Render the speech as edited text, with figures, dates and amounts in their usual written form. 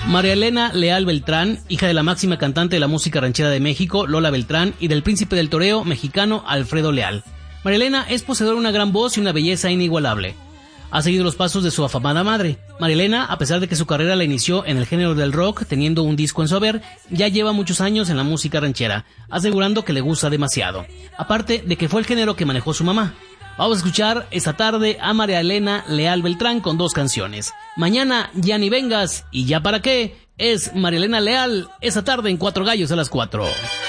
María Elena Leal Beltrán, hija de la máxima cantante de la música ranchera de México, Lola Beltrán, y del príncipe del toreo mexicano, Alfredo Leal. María Elena es poseedora de una gran voz y una belleza inigualable. Ha seguido los pasos de su afamada madre. María Elena, a pesar de que su carrera la inició en el género del rock, teniendo un disco en su haber, ya lleva muchos años en la música ranchera, asegurando que le gusta demasiado. Aparte de que fue el género que manejó su mamá. Vamos a escuchar esta tarde a María Elena Leal Beltrán con 2 canciones. Mañana ya ni vengas y ya para qué, es María Elena Leal esta tarde en Cuatro Gallos a las 4.